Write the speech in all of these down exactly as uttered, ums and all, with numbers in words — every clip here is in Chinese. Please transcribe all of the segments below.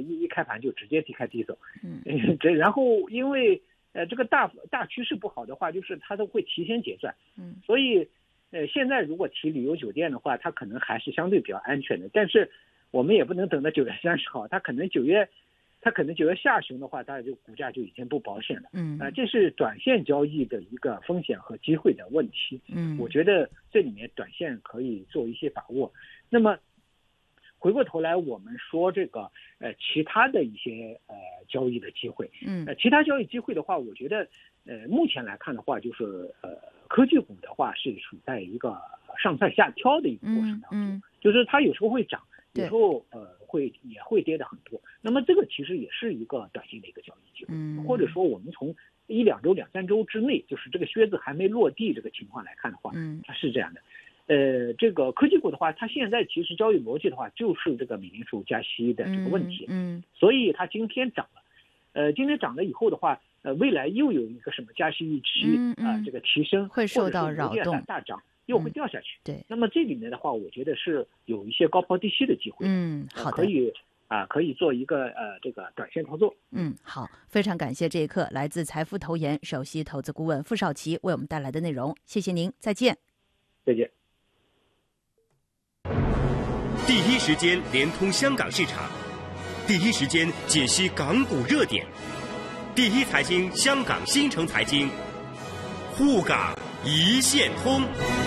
一一开盘就直接低开低走，嗯，这然后因为呃这个大大趋势不好的话，就是它都会提前结算，嗯，所以呃现在如果提旅游酒店的话，它可能还是相对比较安全的，但是我们也不能等到九月三十号，它可能九月。它可能九月下旬的话，它就股价就已经不保险了。嗯，啊、呃，这是短线交易的一个风险和机会的问题。嗯，我觉得这里面短线可以做一些把握。那么回过头来，我们说这个呃其他的一些呃交易的机会。嗯，呃，其他交易机会的话，我觉得呃目前来看的话，就是呃科技股的话是处在一个上蹿下跳的一个过程当中，嗯嗯、就是它有时候会涨。有时候呃会也会跌的很多，那么这个其实也是一个短线的一个交易机会，嗯，或者说我们从一两周、两三周之内，就是这个靴子还没落地这个情况来看的话，嗯，它是这样的。呃，这个科技股的话，它现在其实交易逻辑的话，就是这个美联储加息的这个问题，嗯，嗯所以它今天涨了，呃，今天涨了以后的话，呃，未来又有一个什么加息预期啊、嗯嗯呃，这个提升会受到扰动， 大涨。又会掉下去、嗯， 对。 那么这里面的话，我觉得是有一些高抛低吸的机会的， 嗯，好的， 可以啊、呃，可以做一个呃这个短线操作。 嗯，好，非常感谢这一刻来自财富投研首席投资顾问傅少奇为我们带来的内容，谢谢您，再见。 再见。 第一时间连通香港市场，第一时间解析港股热点，第一财经香港新城财经，沪港一线通。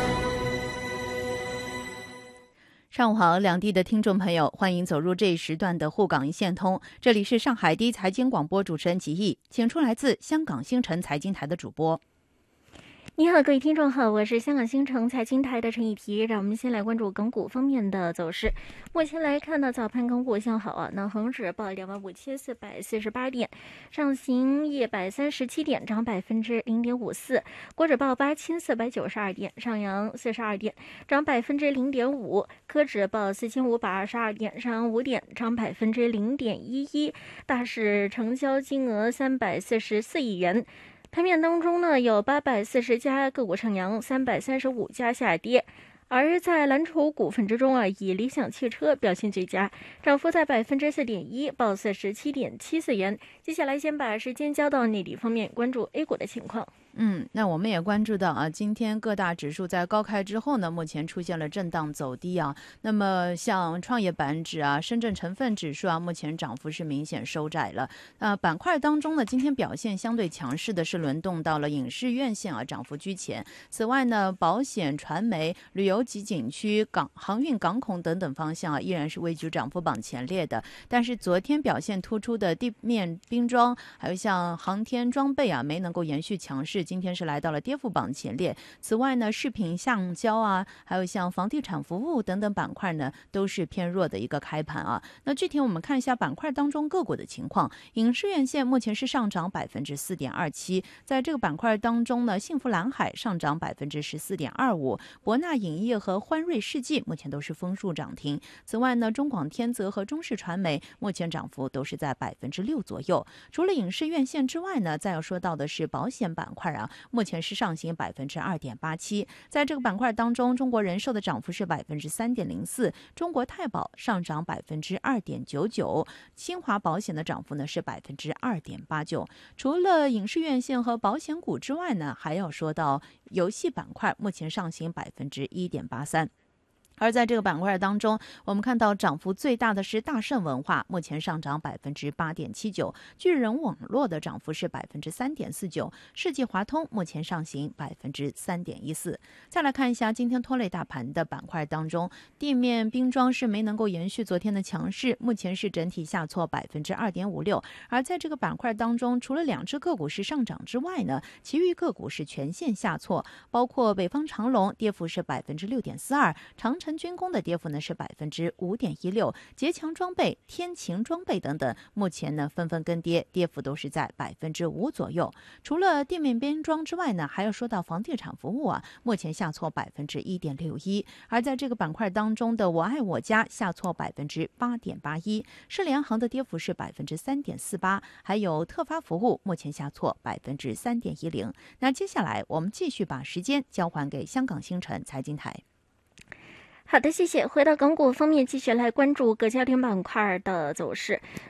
上午好，两地的听众朋友，欢迎走入这一时段的沪港一线通。这里是上海第一财经广播主持人吉毅，请出来自香港星辰财经台的主播。 你好，各位听众好，我是香港星城财经台的陈以提。让我们先来关注港股方面的走势。目前来看呢，早盘港股向好啊，那恒指报两万五千四百四十八点，上行一百三十七点，涨百分之零点五四。国指报八千四百九十二点，上扬四十二点，涨百分之零点五。科指报四千五百二十二点，上扬五点，涨百分之零点一一。大市成交金额三百四十四亿元。盘面当中呢，有八百四十家个股上扬，三百三十五家下跌。而在蓝筹股份之中啊，以理想汽车表现最佳，涨幅在百分之四点一，报四十七点七四元。接下来先把时间交到内地方面，关注 A 股的情况。 嗯，那我们也关注到啊，今天各大指数在高开之后呢，目前出现了震荡走低啊。那么像创业板指啊、深圳成分指数啊，目前涨幅是明显收窄了。那板块当中呢，今天表现相对强势的是轮动到了影视院线啊，涨幅居前。此外呢，保险、传媒、旅游及景区、港航运、港口等等方向啊，依然是位居涨幅榜前列的。但是昨天表现突出的地面冰装，还有像航天装备啊，没能够延续强势。今天是来到了跌幅榜前列。此外呢，饰品、橡胶啊，还有像房地产服务等等板块呢，都是偏弱的一个开盘啊。那具体我们看一下板块当中个股的情况。影视院线目前是上涨百分之四点二七，在这个板块当中呢，幸福蓝海上涨百分之十四点二五，博纳影业和欢瑞世纪目前都是封数涨停。此外呢，中广天泽和中视传媒目前涨幅都是在百分之六左右。除了影视院线之外呢，再要说到的是保险板块啊，目前是上行百分之二点八七。在这个板块当中，中国人寿的涨幅是百分之三点零四，中国太保上涨百分之二点九九，新华保险的涨幅呢是百分之二点八九。除了影视院线和保险股之外呢，还要说到游戏板块，目前上行百分之一点八三。而在这个板块当中，我们看到涨幅最大的是大盛文化，目前上涨百分之八点七九，巨人网络的涨幅是百分之三点四九，世纪华通目前上行百分之三点一四。再来看一下今天拖累大盘的板块当中，地面冰装是没能够延续昨天的强势，目前是整体下挫百分之二点五六。而在这个板块当中，除了两只个股是上涨之外呢，其余个股是全线下挫，包括北方长隆跌幅是百分之六点四二，长城军工的跌幅呢是百分之五点一六，捷强装备、天晴装备等等，目前呢纷纷跟跌，跌幅都是在百分之五左右。除了地面边装之外呢，还要说到房地产服务啊，目前下挫百分之一点六一。而在这个板块当中的我爱我家下挫百分之八点八一，世联行的跌幅是百分之三点四八，还有特发服务目前下挫百分之三点一零。那接下来我们继续把时间交还给香港星辰财经台。 好的，谢谢。回到港股方面，继续来关注各焦点板块的走势。